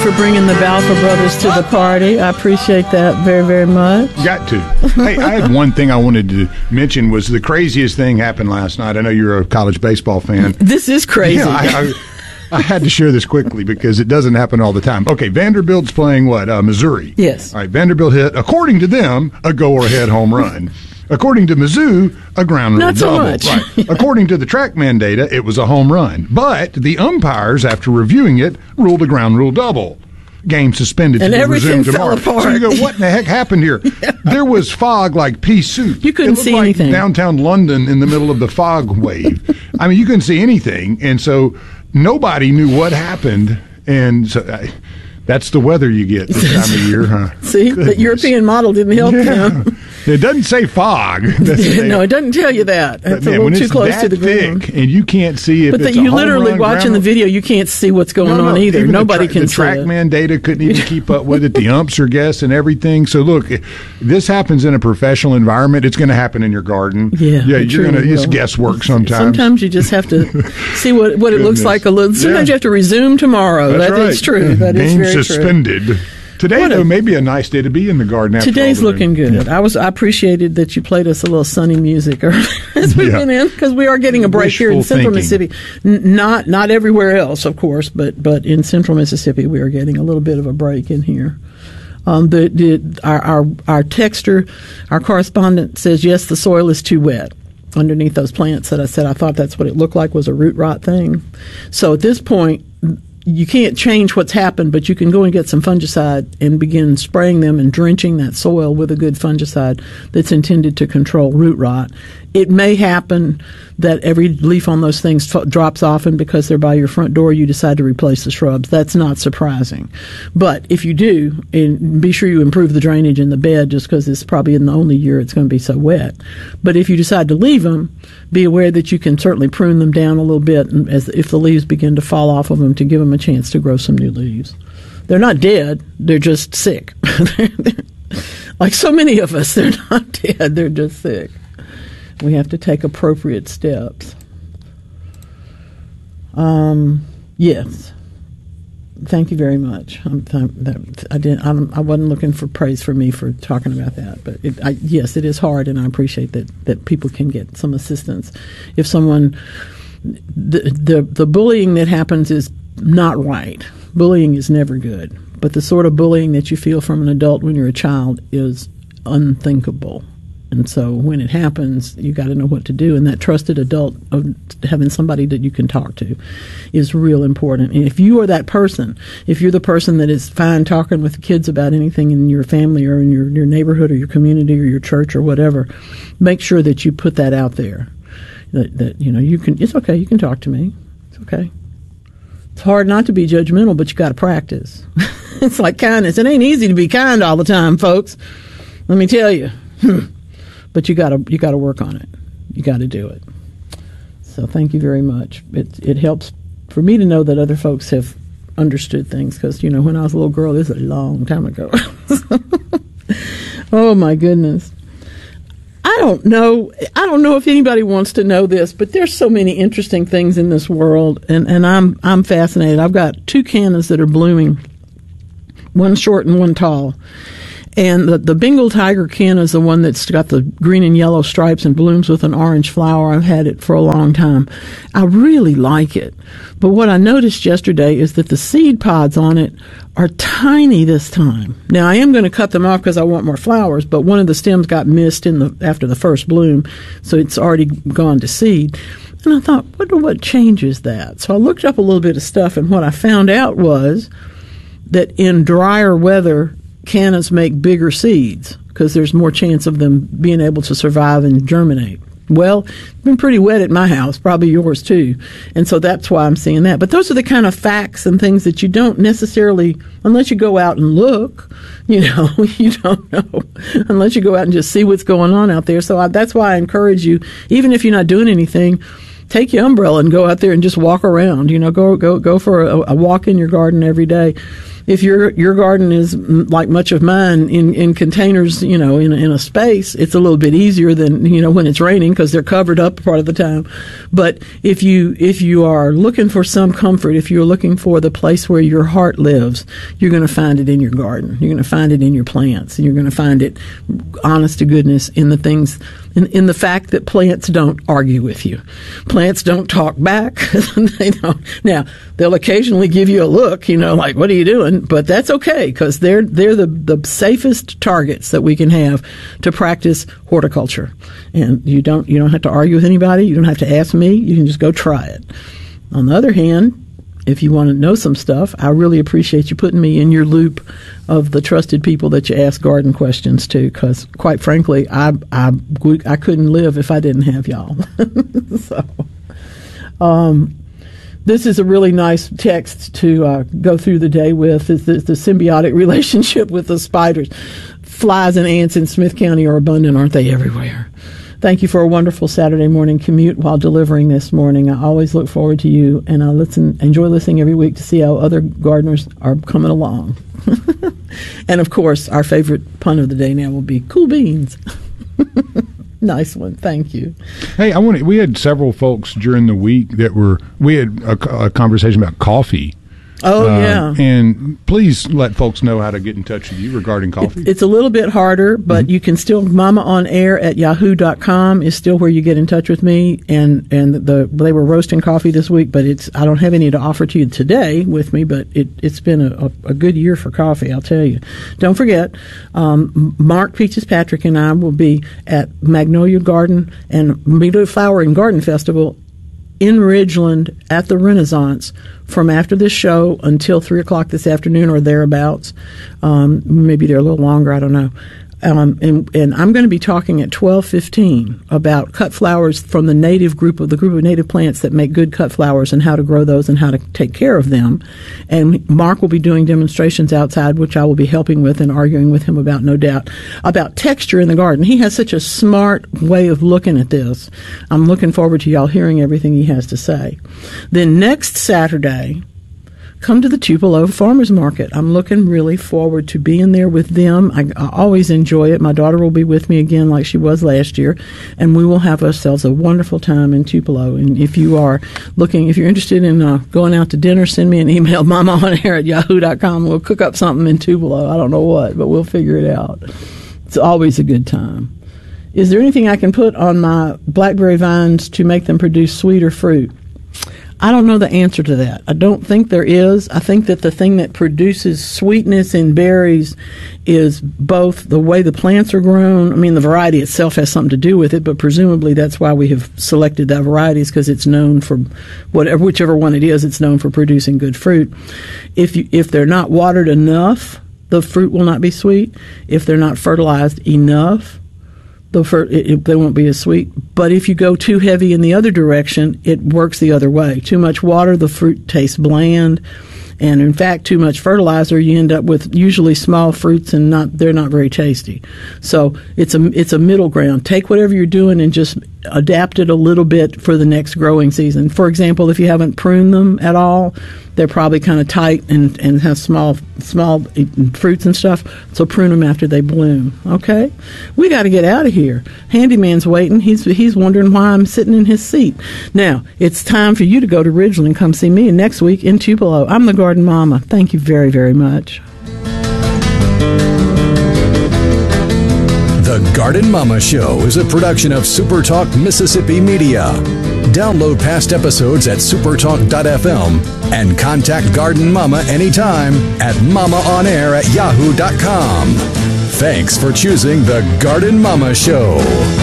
for bringing the Balfour brothers to the party. I appreciate that very, very much. Got to. Hey, I had one thing I wanted to mention was the craziest thing happened last night. I know you're a college baseball fan. This is crazy. Yeah, I had to share this quickly because it doesn't happen all the time. Okay, Vanderbilt's playing what? Missouri. Yes. All right, Vanderbilt hit, according to them, a go-ahead home run. According to Mizzou, a ground rule Not so double. much. Right. According to the TrackMan data, it was a home run. But the umpires, after reviewing it, ruled a ground rule double. Game suspended and to be everything resumed fell tomorrow. apart. So you go, what in the heck happened here? Yeah. There was fog like pea soup. You couldn't see like anything. Downtown London in the middle of the fog wave. I mean, you couldn't see anything. And so nobody knew what happened. And so that's the weather you get this time of year, huh? See, the European model didn't help them. It doesn't say fog. No, it doesn't tell you that. It's a little too close to the ground. And you can't see if but it's that a you home literally run, watching ground the video, you can't see what's going on either. Even Nobody can see it. The TrackMan data couldn't even keep up with it. The umps are guessing everything. So look, this happens in a professional environment. It's going to happen in your garden. Yeah, you're going to. It's guesswork sometimes. Sometimes you just have to see what it looks like a little. Sometimes you have to resume tomorrow. That's right. Is true. That is very true. Suspended. Today, though, may be a nice day to be in the garden. Today's looking good. Yeah. I appreciated that you played us a little sunny music as we went in, because we are getting a break here in Central Mississippi. Not everywhere else, of course, but in Central Mississippi, we are getting a little bit of a break in here. Our texter, our correspondent says, yes, the soil is too wet underneath those plants that I said. I thought that's what it looked like, was a root rot thing. So at this point, you can't change what's happened, but you can go and get some fungicide and begin spraying them and drenching that soil with a good fungicide that's intended to control root rot. It may happen that every leaf on those things drops off, and because they're by your front door, you decide to replace the shrubs. That's not surprising. But if you do, and be sure you improve the drainage in the bed, just because it's probably in the only year it's going to be so wet. But if you decide to leave them, be aware that you can certainly prune them down a little bit, and if the leaves begin to fall off of them, to give them a chance to grow some new leaves. They're not dead. They're just sick. Like so many of us, they're not dead. They're just sick. We have to take appropriate steps. Yes. Thank you very much. I wasn't looking for praise for me for talking about that, but yes, it is hard, and I appreciate that people can get some assistance. If someone, the bullying that happens is not right. Bullying is never good, but the sort of bullying that you feel from an adult when you're a child is unthinkable. And so when it happens, you got to know what to do. And that trusted adult, having somebody that you can talk to, is real important. And if you are that person, if you're the person that is fine talking with kids about anything in your family or in your neighborhood or your community or your church or whatever, make sure that you put that out there. That you can. It's okay. You can talk to me. It's okay. It's hard not to be judgmental, but you got to practice. It's like kindness. It ain't easy to be kind all the time, folks. Let me tell you. But you got to work on it. You got to do it. So thank you very much. It helps for me to know that other folks have understood things, because when I was a little girl, this is a long time ago. Oh my goodness. I don't know if anybody wants to know this, but there's so many interesting things in this world, and I'm fascinated. I've got 2 cannas that are blooming, one short and one tall. And the Bengal tiger canna is the one that's got the green and yellow stripes and blooms with an orange flower. I've had it for a long time. I really like it. But what I noticed yesterday is that the seed pods on it are tiny this time. Now, I am going to cut them off because I want more flowers, but one of the stems got missed after the first bloom, so it's already gone to seed. And I thought, wonder what changes that. So I looked up a little bit of stuff, and what I found out was that in drier weather, cannas make bigger seeds because there's more chance of them being able to survive and germinate. Well, it's been pretty wet at my house, probably yours too, and so that's why I'm seeing that. But those are the kind of facts and things that you don't necessarily, unless you go out and look, you don't know, unless you go out and just see what's going on out there. So that's why I encourage you, even if you're not doing anything, take your umbrella and go out there and just walk around. Go for a walk in your garden every day. If your garden is like much of mine in containers, in a space, it's a little bit easier than, when it's raining because they're covered up part of the time. But if you are looking for some comfort, if you're looking for the place where your heart lives, you're going to find it in your garden. You're going to find it in your plants. And you're going to find it, honest to goodness, in the things, in the fact that plants don't argue with you. Plants don't talk back. They don't. Now, they'll occasionally give you a look, like, what are you doing? But that's okay, because they're the safest targets that we can have to practice horticulture. And you don't have to argue with anybody. You don't have to ask me. You can just go try it. On the other hand, if you want to know some stuff, I really appreciate you putting me in your loop of the trusted people that you ask garden questions to, because quite frankly, I couldn't live if I didn't have y'all. So, this is a really nice text to go through the day with, is the symbiotic relationship with the spiders. Flies and ants in Smith County are abundant, aren't they, everywhere? Thank you for a wonderful Saturday morning commute while delivering this morning. I always look forward to you, and I enjoy listening every week to see how other gardeners are coming along. And, of course, our favorite pun of the day now will be cool beans. Nice one. Thank you. Hey, we had several folks during the week we had a conversation about coffee. Oh, yeah. And please let folks know how to get in touch with you regarding coffee. It's a little bit harder, but you can still, mamaonair@yahoo.com is still where you get in touch with me. And they were roasting coffee this week, but I don't have any to offer to you today with me, but it's been a good year for coffee, I'll tell you. Don't forget, Mark Peaches Patrick and I will be at Magnolia Garden and Magnolia Flower and Garden Festival in Ridgeland at the Renaissance from after this show until 3 o'clock this afternoon or thereabouts. Maybe they're a little longer, I don't know. And I'm going to be talking at 12:15 about cut flowers from the group of native plants that make good cut flowers and how to grow those and how to take care of them. And Mark will be doing demonstrations outside, which I will be helping with and arguing with him about, no doubt, about texture in the garden. He has such a smart way of looking at this. I'm looking forward to y'all hearing everything he has to say. Then next Saturday, come to the Tupelo Farmers Market. I'm looking really forward to being there with them. I always enjoy it. My daughter will be with me again like she was last year, and we will have ourselves a wonderful time in Tupelo. And if you're interested in going out to dinner, send me an email, mamaonair@yahoo.com. We'll cook up something in Tupelo. I don't know what, but we'll figure it out. It's always a good time. Is there anything I can put on my blackberry vines to make them produce sweeter fruit? I don't know the answer to that. I don't think there is. I think that the thing that produces sweetness in berries is both the way the plants are grown. I mean, the variety itself has something to do with it, but presumably that's why we have selected that variety, is because it's known for whichever one it is, it's known for producing good fruit. If they're not watered enough, the fruit will not be sweet. If they're not fertilized enough, they won't be as sweet. But if you go too heavy in the other direction, it works the other way. Too much water, the fruit tastes bland. And in fact, too much fertilizer, you end up with usually small fruits and they're not very tasty. So it's a middle ground. Take whatever you're doing and just adapt it a little bit for the next growing season. For example, if you haven't pruned them at all, they're probably kind of tight and have small fruits and stuff. So prune them after they bloom. Okay? We got to get out of here. Handyman's waiting. He's wondering why I'm sitting in his seat. Now, it's time for you to go to Ridgeland and come see me next week in Tupelo. I'm the Garden Mama. Thank you very, very much. The Garden Mama Show is a production of SuperTalk Mississippi Media. Download past episodes at supertalk.fm and contact Garden Mama anytime at mamaonair@yahoo.com. Thanks for choosing The Garden Mama Show.